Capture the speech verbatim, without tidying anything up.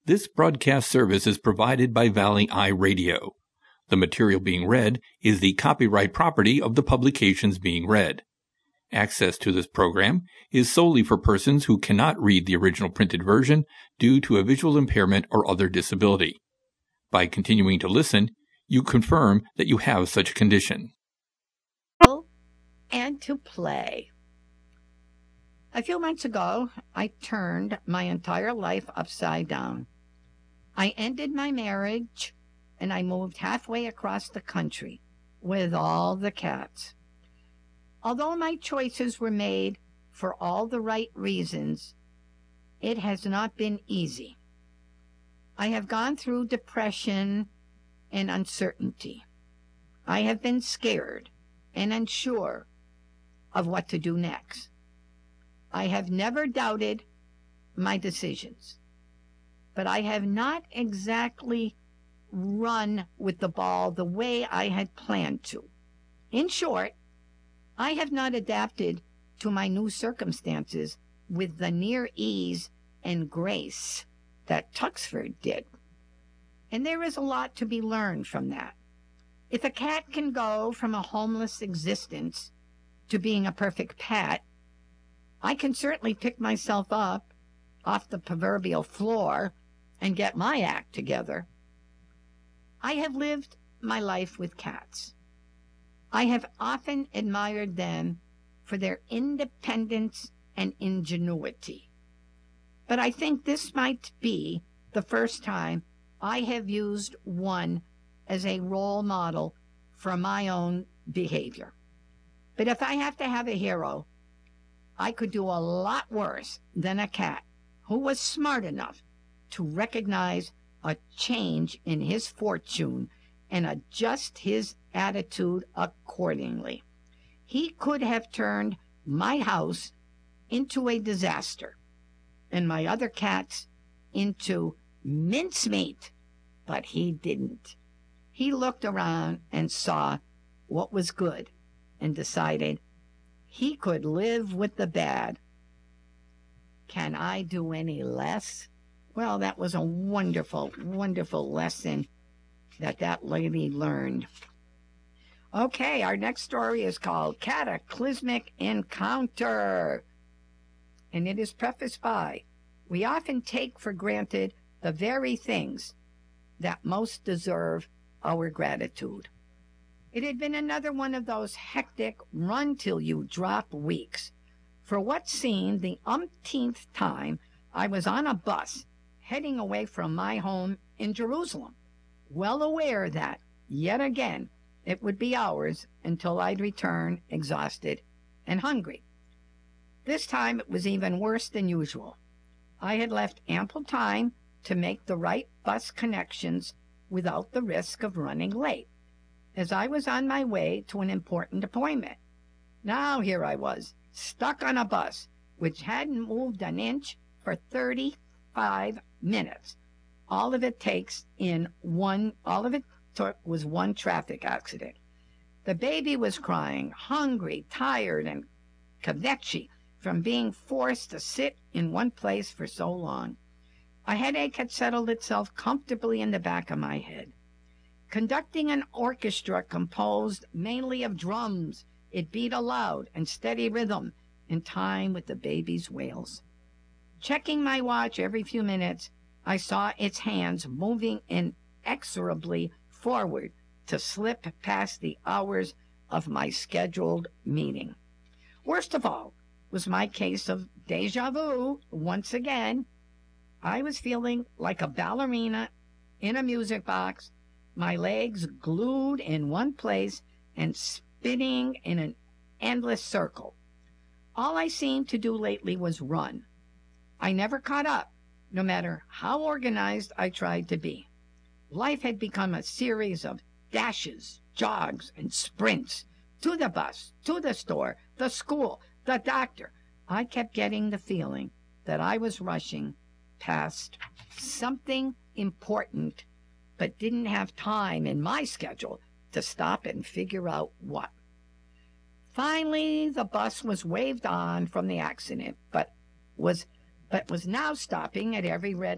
This broadcast service is provided by Valley Eye Radio. The material being read is the copyright property of the publications being read. Access to this program is solely for persons who cannot read the original printed version due to a visual impairment or other disability. By continuing to listen, you confirm that you have such a condition. And to play. A few months ago, I turned my entire life upside down. I ended my marriage and I moved halfway across the country with all the cats. Although my choices were made for all the right reasons, it has not been easy. I have gone through depression and uncertainty. I have been scared and unsure of what to do next. I have never doubted my decisions, but I have not exactly run with the ball the way I had planned to. In short, I have not adapted to my new circumstances with the near ease and grace that Tuxford did. And there is a lot to be learned from that. If a cat can go from a homeless existence to being a perfect pet, I can certainly pick myself up off the proverbial floor and get my act together. I have lived my life with cats. I have often admired them for their independence and ingenuity. But I think this might be the first time I have used one as a role model for my own behavior. But if I have to have a hero, I could do a lot worse than a cat who was smart enough to recognize a change in his fortune and adjust his attitude accordingly. He could have turned my house into a disaster and my other cats into mincemeat, but he didn't. He looked around and saw what was good and decided he could live with the bad. Can I do any less? Well, that was a wonderful, wonderful lesson that that lady learned. Okay, our next story is called Cataclysmic Encounter. And it is prefaced by, we often take for granted the very things that most deserve our gratitude. It had been another one of those hectic run-till-you-drop weeks. For what seemed the umpteenth time, I was on a bus heading away from my home in Jerusalem, well aware that, yet again, it would be hours until I'd return exhausted and hungry. This time it was even worse than usual. I had left ample time to make the right bus connections without the risk of running late, as I was on my way to an important appointment. Now here I was, stuck on a bus, which hadn't moved an inch for thirty-five minutes. All of it takes in one, all of it took was one traffic accident. The baby was crying, hungry, tired, and kvetchy from being forced to sit in one place for so long. A headache had settled itself comfortably in the back of my head. Conducting an orchestra composed mainly of drums, it beat a loud and steady rhythm in time with the baby's wails. Checking my watch every few minutes, I saw its hands moving inexorably forward to slip past the hours of my scheduled meeting. Worst of all was my case of deja vu once again. I was feeling like a ballerina in a music box, my legs glued in one place and spinning in an endless circle. All I seemed to do lately was run. I never caught up, no matter how organized I tried to be. Life had become a series of dashes, jogs, and sprints, to the bus, to the store, the school, the doctor. I kept getting the feeling that I was rushing past something important, but didn't have time in my schedule to stop and figure out what. Finally, the bus was waved on from the accident, but was but was now stopping at every red